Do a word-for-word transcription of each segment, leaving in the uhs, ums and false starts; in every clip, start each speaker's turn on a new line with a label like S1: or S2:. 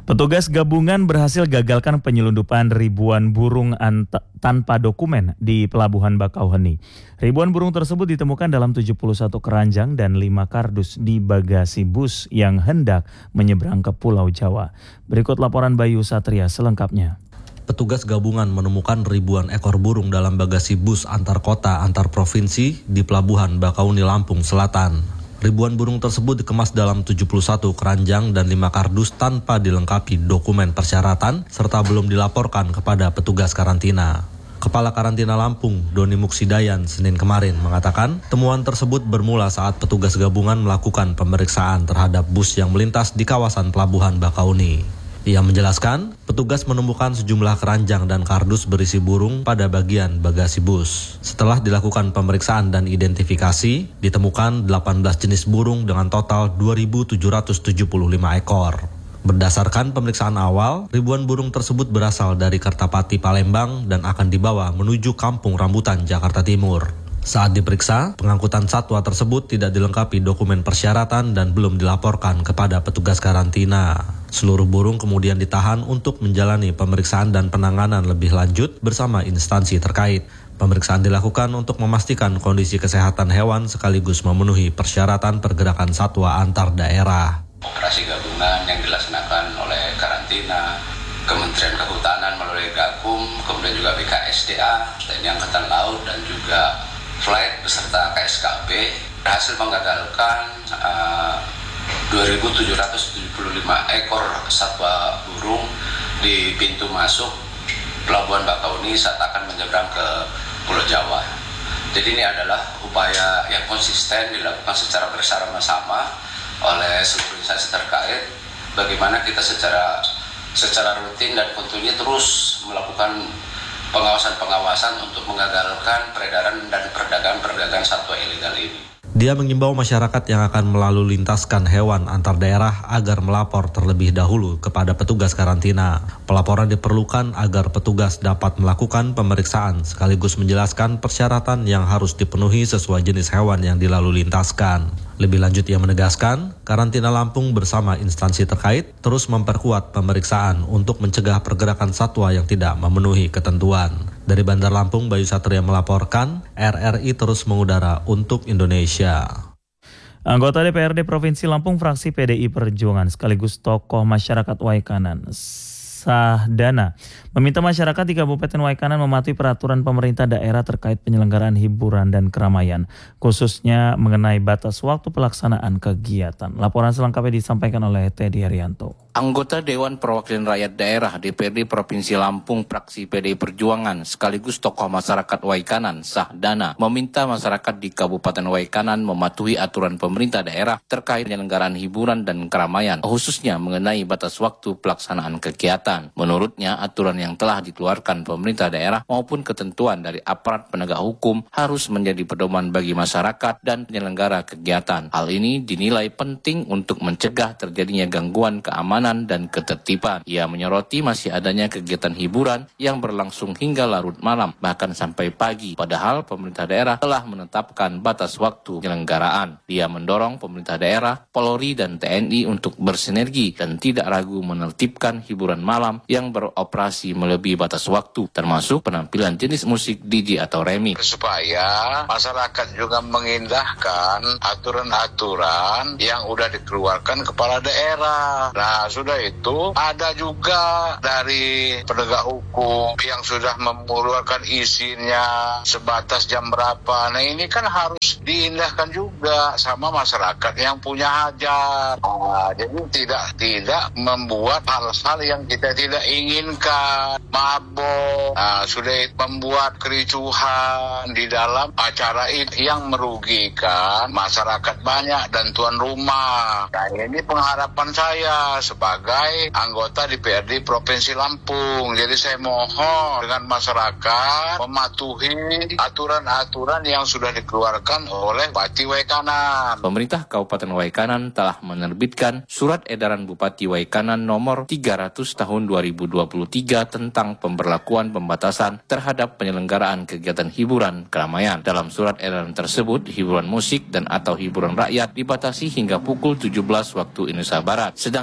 S1: Petugas gabungan berhasil gagalkan penyelundupan ribuan burung anta- tanpa dokumen di Pelabuhan Bakauheni. Ribuan burung tersebut ditemukan dalam tujuh puluh satu keranjang dan lima kardus di bagasi bus yang hendak menyeberang ke Pulau Jawa. Berikut laporan Bayu Satria selengkapnya.
S2: Petugas gabungan menemukan ribuan ekor burung dalam bagasi bus antar kota antar provinsi di Pelabuhan Bakauheni, Lampung Selatan. Ribuan burung tersebut dikemas dalam tujuh puluh satu keranjang dan lima kardus tanpa dilengkapi dokumen persyaratan serta belum dilaporkan kepada petugas karantina. Kepala Karantina Lampung, Doni Muksidayan, Senin kemarin mengatakan temuan tersebut bermula saat petugas gabungan melakukan pemeriksaan terhadap bus yang melintas di kawasan Pelabuhan Bakauheni. Ia menjelaskan, petugas menemukan sejumlah keranjang dan kardus berisi burung pada bagian bagasi bus. Setelah dilakukan pemeriksaan dan identifikasi, ditemukan delapan belas jenis burung dengan total dua ribu tujuh ratus tujuh puluh lima ekor. Berdasarkan pemeriksaan awal, ribuan burung tersebut berasal dari Kertapati, Palembang dan akan dibawa menuju Kampung Rambutan, Jakarta Timur. Saat diperiksa, pengangkutan satwa tersebut tidak dilengkapi dokumen persyaratan dan belum dilaporkan kepada petugas karantina. Seluruh burung kemudian ditahan untuk menjalani pemeriksaan dan penanganan lebih lanjut bersama instansi terkait. Pemeriksaan dilakukan untuk memastikan kondisi kesehatan hewan sekaligus memenuhi persyaratan pergerakan satwa antar daerah.
S3: Operasi gabungan yang dilaksanakan oleh karantina, Kementerian Kehutanan melalui Gakum, kemudian juga B K S D A, T N I Angkatan Laut dan juga Flight beserta K S K B berhasil menggagalkan uh, dua ribu tujuh ratus tujuh puluh lima ekor satwa burung di pintu masuk Pelabuhan Bakauheni saat akan menyeberang ke Pulau Jawa. Jadi ini adalah upaya yang konsisten dilakukan secara bersama-sama oleh seluruh instansi terkait, bagaimana kita secara secara rutin dan tentunya terus melakukan pengawasan-pengawasan untuk mengagalkan peredaran dan perdagangan-perdagangan satwa ilegal ini.
S2: Dia mengimbau masyarakat yang akan melalu lintaskan hewan antar daerah agar melapor terlebih dahulu kepada petugas karantina. Pelaporan diperlukan agar petugas dapat melakukan pemeriksaan sekaligus menjelaskan persyaratan yang harus dipenuhi sesuai jenis hewan yang dilalu lintaskan. Lebih lanjut ia menegaskan, Karantina Lampung bersama instansi terkait terus memperkuat pemeriksaan untuk mencegah pergerakan satwa yang tidak memenuhi ketentuan. Dari Bandar Lampung, Bayu Satria melaporkan, R R I terus mengudara untuk Indonesia.
S1: Anggota D P R D Provinsi Lampung fraksi P D I Perjuangan sekaligus tokoh masyarakat Waikanan, Sahdana, meminta masyarakat di Kabupaten Waikanan mematuhi peraturan pemerintah daerah terkait penyelenggaraan hiburan dan keramaian, khususnya mengenai batas waktu pelaksanaan kegiatan. Laporan selengkapnya disampaikan oleh Teddy Haryanto.
S4: Anggota Dewan Perwakilan Rakyat Daerah D P R D Provinsi Lampung fraksi P D I Perjuangan sekaligus tokoh masyarakat Waikanan, Sahdana, meminta masyarakat di Kabupaten Waikanan mematuhi aturan pemerintah daerah terkait penyelenggaraan hiburan dan keramaian, khususnya mengenai batas waktu pelaksanaan kegiatan. Menurutnya, aturan yang telah dikeluarkan pemerintah daerah maupun ketentuan dari aparat penegak hukum harus menjadi pedoman bagi masyarakat dan penyelenggara kegiatan. Hal ini dinilai penting untuk mencegah terjadinya gangguan keamanan dan ketertiban. Ia menyoroti masih adanya kegiatan hiburan yang berlangsung hingga larut malam, bahkan sampai pagi, padahal pemerintah daerah telah menetapkan batas waktu penyelenggaraan. Dia mendorong pemerintah daerah, Polri dan T N I untuk bersinergi dan tidak ragu menertibkan hiburan malam yang beroperasi melebihi batas waktu, termasuk penampilan jenis musik D J atau remix.
S5: Supaya masyarakat juga mengindahkan aturan-aturan yang udah dikeluarkan kepala daerah. Nah, sudah itu ada juga dari penegak hukum yang sudah mengeluarkan izinnya sebatas jam berapa. Nah, ini kan harus diindahkan juga sama masyarakat yang punya hajat. Nah, jadi tidak tidak membuat hal-hal yang kita tidak inginkan, mabok, nah, sudah membuat kericuhan di dalam acara itu yang merugikan masyarakat banyak dan tuan rumah. Nah, ini pengharapan saya sebagai anggota D P R D Provinsi Lampung. Jadi saya mohon dengan masyarakat mematuhi aturan-aturan yang sudah dikeluarkan oleh Bupati Waikanan.
S4: Pemerintah Kabupaten Waikanan telah menerbitkan Surat Edaran Bupati Waikanan nomor tiga ratus tahun dua ribu dua puluh tiga tentang pemberlakuan pembatasan terhadap penyelenggaraan kegiatan hiburan keramaian. Dalam surat edaran tersebut, hiburan musik dan atau hiburan rakyat dibatasi hingga pukul tujuh belas waktu Indonesia Barat. Sedangkan kegiatan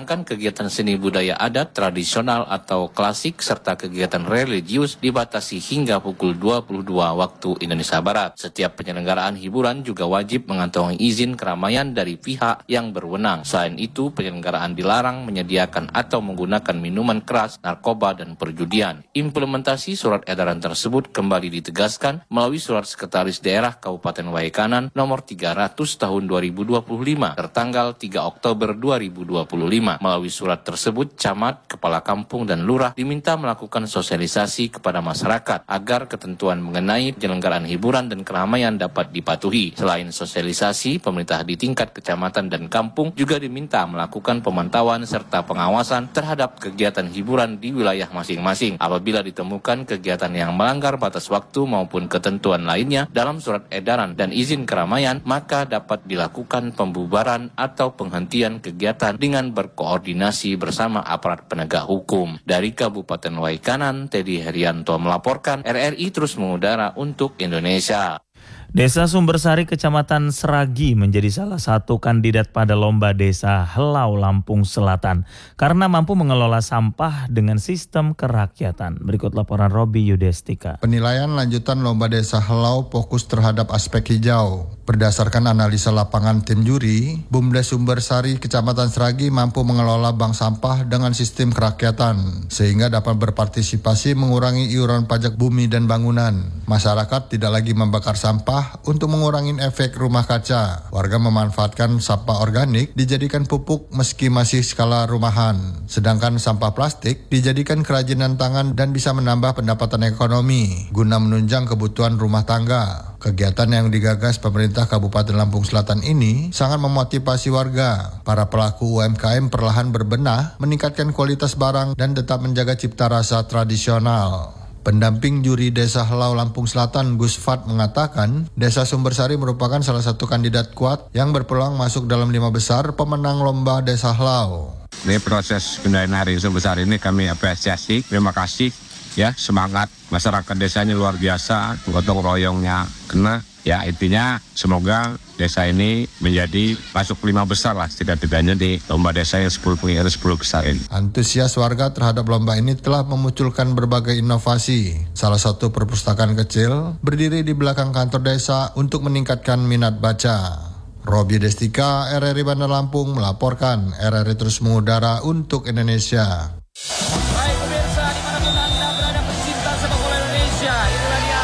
S4: kegiatan seni budaya adat, tradisional atau klasik, serta kegiatan religius dibatasi hingga pukul dua puluh dua waktu Indonesia Barat. Setiap penyelenggaraan hiburan juga wajib mengantongi izin keramaian dari pihak yang berwenang. Selain itu, penyelenggaraan dilarang menyediakan atau menggunakan minuman keras, narkoba, dan perjudian. Implementasi surat edaran tersebut kembali ditegaskan melalui surat Sekretaris Daerah Kabupaten Waikanan nomor tiga ratus tahun dua ribu dua puluh lima tertanggal tiga Oktober dua ribu dua puluh lima. Melalui surat tersebut, camat, kepala kampung, dan lurah diminta melakukan sosialisasi kepada masyarakat agar ketentuan mengenai penyelenggaraan hiburan dan keramaian dapat dipatuhi. Selain sosialisasi, pemerintah di tingkat kecamatan dan kampung juga diminta melakukan pemantauan serta pengawasan terhadap kegiatan hiburan di wilayah masing-masing. Apabila ditemukan kegiatan yang melanggar batas waktu maupun ketentuan lainnya dalam surat edaran dan izin keramaian, maka dapat dilakukan pembubaran atau penghentian kegiatan dengan berkoordinasi bersama aparat penegak hukum. Dari Kabupaten Waikanan, Teddy Herianto melaporkan, R R I terus mengudara untuk Indonesia.
S1: Desa Sumbersari, Kecamatan Seragi menjadi salah satu kandidat pada Lomba Desa Helau Lampung Selatan karena mampu mengelola sampah dengan sistem kerakyatan. Berikut laporan Robi Yudestika.
S6: Penilaian lanjutan Lomba Desa Helau fokus terhadap aspek hijau. Berdasarkan analisa lapangan tim juri, Bumdes Sumbersari, Kecamatan Seragi mampu mengelola bank sampah dengan sistem kerakyatan sehingga dapat berpartisipasi mengurangi iuran pajak bumi dan bangunan. Masyarakat tidak lagi membakar sampah untuk mengurangi efek rumah kaca. Warga memanfaatkan sampah organik dijadikan pupuk meski masih skala rumahan. Sedangkan sampah plastik dijadikan kerajinan tangan dan bisa menambah pendapatan ekonomi guna menunjang kebutuhan rumah tangga. Kegiatan yang digagas pemerintah Kabupaten Lampung Selatan ini sangat memotivasi warga. Para pelaku U M K M perlahan berbenah, meningkatkan kualitas barang dan tetap menjaga cipta rasa tradisional. Pendamping juri Desa Helau Lampung Selatan, Gus Fat, mengatakan Desa Sumbersari merupakan salah satu kandidat kuat yang berpeluang masuk dalam lima besar pemenang Lomba Desa Helau.
S7: Ini proses penilaian hari Sumbersari ini kami apresiasi, terima kasih ya, semangat masyarakat desanya luar biasa, gotong royongnya kena. Ya intinya semoga desa ini menjadi masuk lima besar lah tidak-tidaknya di lomba desa yang sepuluh pengiring sepuluh besar ini.
S6: Antusias warga terhadap lomba ini telah memunculkan berbagai inovasi. Salah satu perpustakaan kecil berdiri di belakang kantor desa untuk meningkatkan minat baca. Robi Destika, R R I Bandar Lampung melaporkan. R R I terus mengudara untuk Indonesia.
S8: Baik pemirsa, dimanapun Anda berada pencinta sepak bola Indonesia, inilah dia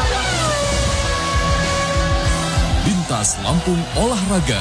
S9: Bintas Lampung Olahraga.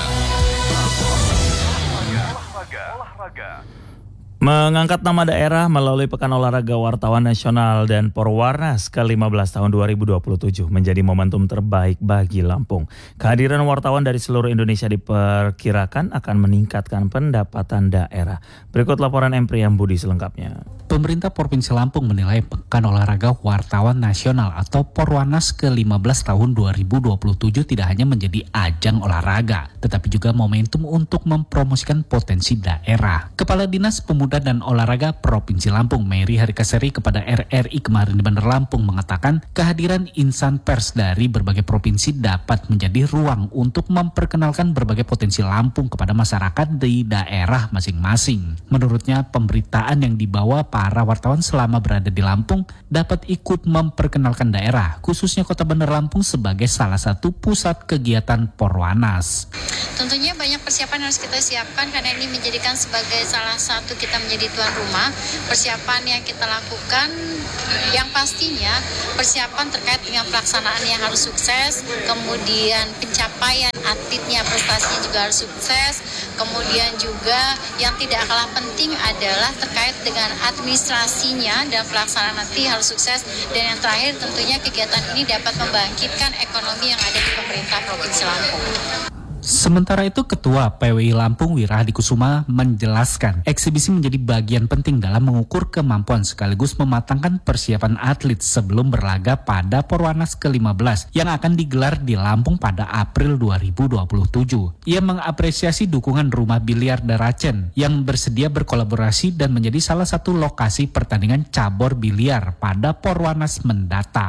S1: Mengangkat nama daerah melalui Pekan Olahraga Wartawan Nasional dan Porwarnas ke lima belas tahun dua ribu dua puluh tujuh menjadi momentum terbaik bagi Lampung. Kehadiran wartawan dari seluruh Indonesia diperkirakan akan meningkatkan pendapatan daerah. Berikut laporan M. Priyambudi selengkapnya.
S10: Pemerintah Provinsi Lampung menilai Pekan Olahraga Wartawan Nasional atau Porwarnas ke lima belas tahun dua ribu dua puluh tujuh tidak hanya menjadi ajang olahraga, tetapi juga momentum untuk mempromosikan potensi daerah. Kepala Dinas Pemuda dan Olahraga Provinsi Lampung, Mary Harikaseri, kepada R R I kemarin di Bandar Lampung mengatakan kehadiran insan pers dari berbagai provinsi dapat menjadi ruang untuk memperkenalkan berbagai potensi Lampung kepada masyarakat di daerah masing-masing. Menurutnya, pemberitaan yang dibawa para wartawan selama berada di Lampung dapat ikut memperkenalkan daerah, khususnya Kota Bandar Lampung sebagai salah satu pusat kegiatan Porwarnas.
S11: Tentunya banyak persiapan harus kita siapkan karena ini menjadikan sebagai salah satu kita menjadi tuan rumah. Persiapan yang kita lakukan yang pastinya persiapan terkait dengan pelaksanaan yang harus sukses, kemudian pencapaian atletnya, prestasinya juga harus sukses, kemudian juga yang tidak kalah penting adalah terkait dengan administrasinya dan pelaksanaan nanti harus sukses, dan yang terakhir tentunya kegiatan ini dapat membangkitkan ekonomi yang ada di pemerintah Provinsi Lampung.
S10: Sementara itu, Ketua P W I Lampung Wirahadi Kusuma menjelaskan eksibisi menjadi bagian penting dalam mengukur kemampuan sekaligus mematangkan persiapan atlet sebelum berlaga pada Porwarnas ke lima belas yang akan digelar di Lampung pada April dua ribu dua puluh tujuh. Ia mengapresiasi dukungan Rumah Biliar Daracen yang bersedia berkolaborasi dan menjadi salah satu lokasi pertandingan cabur biliar pada Porwarnas mendatang.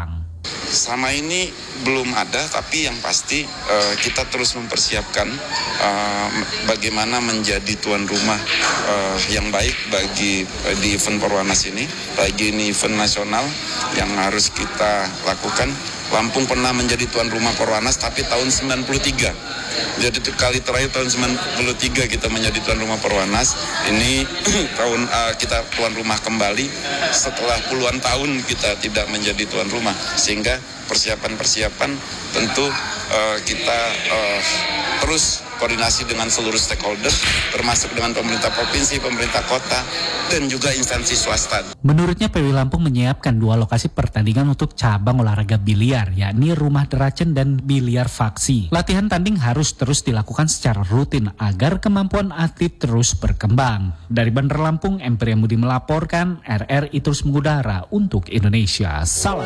S12: Sama ini belum ada, tapi yang pasti uh, kita terus mempersiapkan uh, bagaimana menjadi tuan rumah uh, yang baik bagi uh, di event Perwanas ini, bagi ini event nasional yang harus kita lakukan. Lampung pernah menjadi tuan rumah Perwanas tapi tahun sembilan puluh tiga. Jadi kali terakhir tahun sembilan puluh tiga kita menjadi tuan rumah Perwanas. Ini tahun uh, kita tuan rumah kembali setelah puluhan tahun kita tidak menjadi tuan rumah. Sehingga persiapan-persiapan tentu uh, kita uh, terus koordinasi dengan seluruh stakeholder, termasuk dengan pemerintah provinsi, pemerintah kota, dan juga instansi swasta.
S10: Menurutnya P W Lampung menyiapkan dua lokasi pertandingan untuk cabang olahraga biliar, yakni Rumah Deracen dan Biliar Faksi. Latihan tanding harus terus dilakukan secara rutin agar kemampuan atlet terus berkembang. Dari Bandar Lampung, M Priyamudi melaporkan, R R I terus mengudara untuk Indonesia. Salam.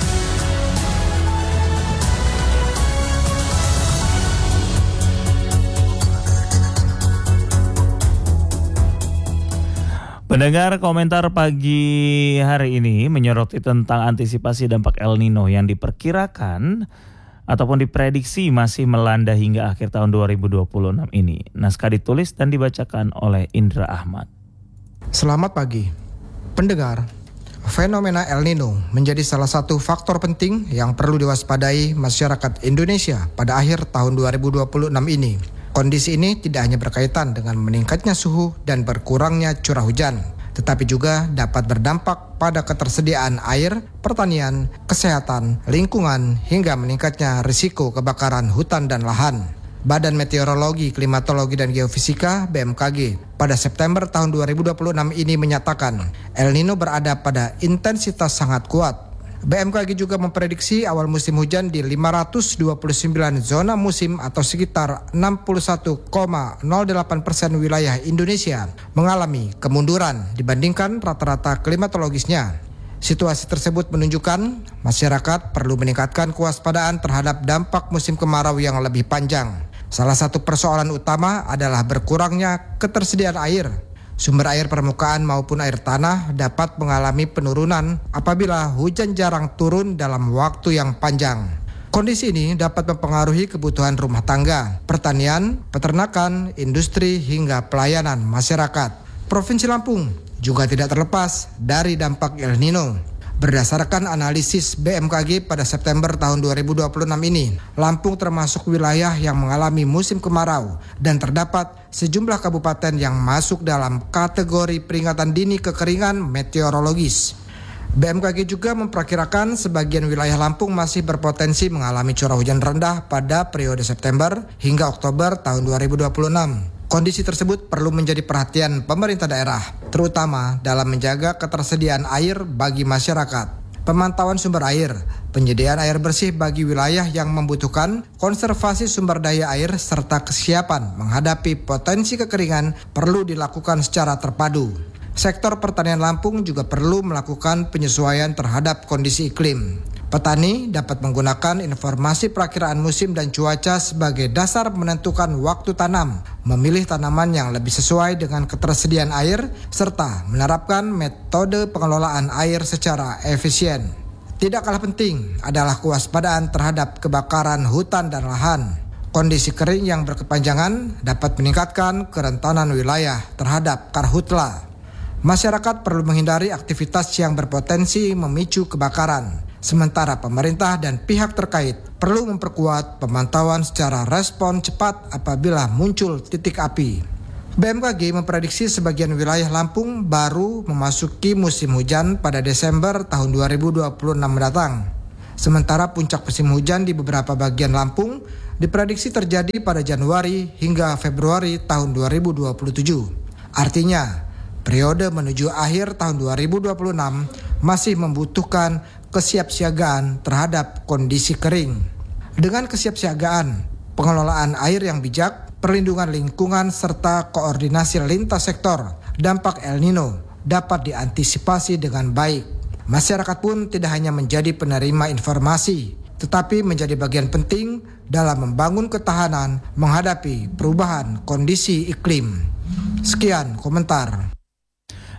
S1: Pendengar, komentar pagi hari ini menyoroti tentang antisipasi dampak El Nino yang diperkirakan ataupun diprediksi masih melanda hingga akhir tahun dua ribu dua puluh enam ini. Naskah ditulis dan dibacakan oleh Indra Ahmad.
S13: Selamat pagi. Pendengar, fenomena El Nino menjadi salah satu faktor penting yang perlu diwaspadai masyarakat Indonesia pada akhir tahun dua ribu dua puluh enam ini. Kondisi ini tidak hanya berkaitan dengan meningkatnya suhu dan berkurangnya curah hujan, tetapi juga dapat berdampak pada ketersediaan air, pertanian, kesehatan, lingkungan, hingga meningkatnya risiko kebakaran hutan dan lahan. Badan Meteorologi, Klimatologi, dan Geofisika B M K G pada September tahun dua ribu dua puluh enam ini menyatakan El Nino berada pada intensitas sangat kuat. B M K G juga memprediksi awal musim hujan di lima ratus dua puluh sembilan zona musim atau sekitar enam puluh satu koma nol delapan persen wilayah Indonesia mengalami kemunduran dibandingkan rata-rata klimatologisnya. Situasi tersebut menunjukkan masyarakat perlu meningkatkan kewaspadaan terhadap dampak musim kemarau yang lebih panjang. Salah satu persoalan utama adalah berkurangnya ketersediaan air. Sumber air permukaan maupun air tanah dapat mengalami penurunan apabila hujan jarang turun dalam waktu yang panjang. Kondisi ini dapat mempengaruhi kebutuhan rumah tangga, pertanian, peternakan, industri, hingga pelayanan masyarakat. Provinsi Lampung juga tidak terlepas dari dampak El Nino. Berdasarkan analisis B M K G pada September tahun dua ribu dua puluh enam ini, Lampung termasuk wilayah yang mengalami musim kemarau dan terdapat sejumlah kabupaten yang masuk dalam kategori peringatan dini kekeringan meteorologis. B M K G juga memperkirakan sebagian wilayah Lampung masih berpotensi mengalami curah hujan rendah pada periode September hingga Oktober tahun dua ribu dua puluh enam. Kondisi tersebut perlu menjadi perhatian pemerintah daerah, terutama dalam menjaga ketersediaan air bagi masyarakat. Pemantauan sumber air, penyediaan air bersih bagi wilayah yang membutuhkan, konservasi sumber daya air, serta kesiapan menghadapi potensi kekeringan perlu dilakukan secara terpadu. Sektor pertanian Lampung juga perlu melakukan penyesuaian terhadap kondisi iklim. Petani dapat menggunakan informasi perakiraan musim dan cuaca sebagai dasar menentukan waktu tanam, memilih tanaman yang lebih sesuai dengan ketersediaan air, serta menerapkan metode pengelolaan air secara efisien. Tidak kalah penting adalah kewaspadaan terhadap kebakaran hutan dan lahan. Kondisi kering yang berkepanjangan dapat meningkatkan kerentanan wilayah terhadap karhutla. Masyarakat perlu menghindari aktivitas yang berpotensi memicu kebakaran. Sementara pemerintah dan pihak terkait perlu memperkuat pemantauan secara respon cepat apabila muncul titik api. B M K G memprediksi sebagian wilayah Lampung baru memasuki musim hujan pada Desember tahun dua ribu dua puluh enam mendatang. Sementara puncak musim hujan di beberapa bagian Lampung diprediksi terjadi pada Januari hingga Februari tahun dua ribu dua puluh tujuh. Artinya, periode menuju akhir tahun dua ribu dua puluh enam masih membutuhkan kesiapsiagaan terhadap kondisi kering. Dengan kesiapsiagaan, pengelolaan air yang bijak, perlindungan lingkungan, serta koordinasi lintas sektor, dampak El Nino dapat diantisipasi dengan baik. Masyarakat pun tidak hanya menjadi penerima informasi, tetapi menjadi bagian penting dalam membangun ketahanan menghadapi perubahan kondisi iklim. Sekian komentar.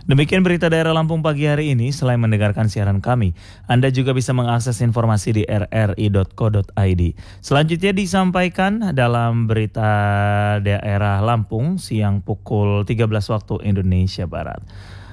S1: Demikian berita daerah Lampung pagi hari ini. Selain mendengarkan siaran kami, Anda juga bisa mengakses informasi di r r i dot co dot i d. Selanjutnya disampaikan dalam berita daerah Lampung siang pukul tiga belas waktu Indonesia Barat.